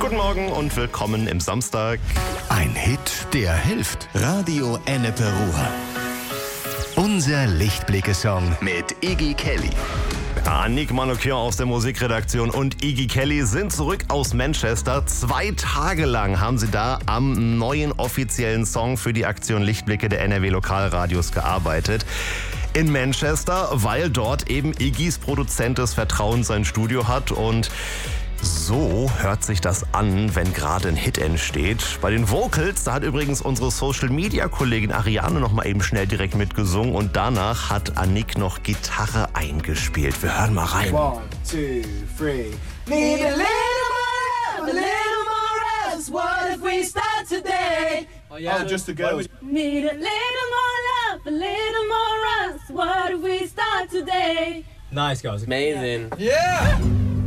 Guten Morgen und willkommen im Samstag. Ein Hit, der hilft. Radio Ennepe Ruhr. Unser Lichtblicke-Song mit Iggy Kelly. Annick Manoukian aus der Musikredaktion und Iggy Kelly sind zurück aus Manchester. 2 Tage lang haben sie da am neuen offiziellen Song für die Aktion Lichtblicke der NRW Lokalradios gearbeitet. In Manchester, weil dort eben Iggys Produzent des Vertrauens sein Studio hat und so hört sich das an, wenn gerade ein Hit entsteht. Bei den Vocals, da hat übrigens unsere Social-Media-Kollegin Ariane noch mal eben schnell direkt mitgesungen und danach hat Annick noch Gitarre eingespielt. Wir hören mal rein. 1, 2, 3. Need a little more love, a little more us. What if we start today? Oh, yeah. Oh, just the girls. Need a little more love, a little more us. What if we start today? Nice, guys. Amazing. Yeah!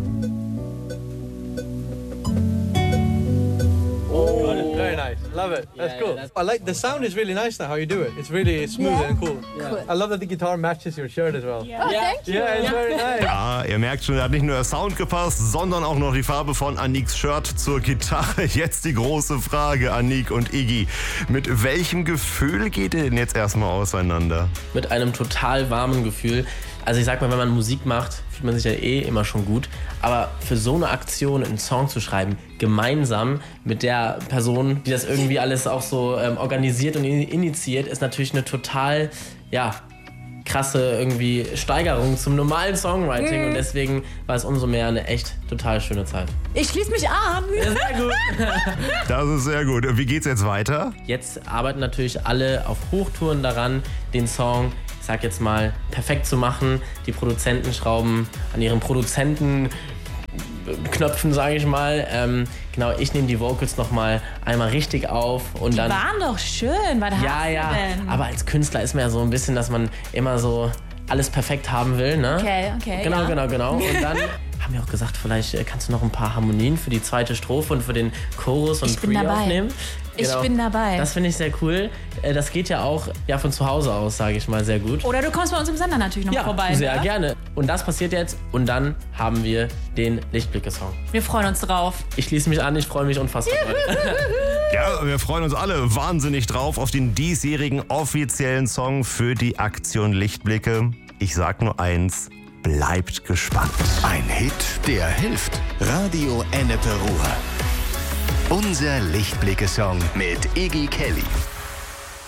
Oh. Very nice. Love it. That's Yeah, cool. that's I like the sound is really nice now how you do it. It's really smooth and cool. Yeah. I love that the guitar matches your shirt as well. Yeah. Yeah, it's very nice. Ja, ihr merkt schon, da hat nicht nur der Sound gepasst, sondern auch noch die Farbe von Anniks Shirt zur Gitarre. Jetzt die große Frage, Annick und Iggy. Mit welchem Gefühl geht ihr denn jetzt erstmal auseinander? Mit einem total warmen Gefühl. Also ich sag mal, wenn man Musik macht, fühlt man sich ja immer schon gut. Aber für so eine Aktion einen Song zu schreiben, gemeinsam mit der Person, die das irgendwie alles auch so organisiert und initiiert, ist natürlich eine total, krasse irgendwie Steigerung zum normalen Songwriting. Und deswegen war es umso mehr eine echt total schöne Zeit. Ich schließe mich an. Ja, sehr gut. Das ist sehr gut. Wie geht's jetzt weiter? Jetzt arbeiten natürlich alle auf Hochtouren daran, den Song, ich sag jetzt mal, perfekt zu machen. Die Produzenten schrauben an ihren Produzentenknöpfen, sage ich mal. Genau, ich nehme die Vocals nochmal einmal richtig auf und dann. Waren doch schön. Was hast du denn? Aber als Künstler ist man ja so ein bisschen, dass man immer so alles perfekt haben will, ne? Okay. Genau, ja. genau. Und dann haben wir auch gesagt, vielleicht kannst du noch ein paar Harmonien für die zweite Strophe und für den Chorus und Ich bin Pre dabei. aufnehmen. Ich bin dabei. Das finde ich sehr cool. Das geht ja auch von zu Hause aus, sage ich mal, sehr gut. Oder du kommst bei uns im Sender natürlich noch vorbei. Sehr ne? gerne. Und das passiert jetzt und dann haben wir den Lichtblicke-Song. Wir freuen uns drauf. Ich schließe mich an, ich freue mich unfassbar. Ja, wir freuen uns alle wahnsinnig drauf auf den diesjährigen offiziellen Song für die Aktion Lichtblicke. Ich sag nur eins, bleibt gespannt. Ein Hit, der hilft. Radio Ennepe Ruhr. Unser Lichtblicke-Song mit Iggy Kelly.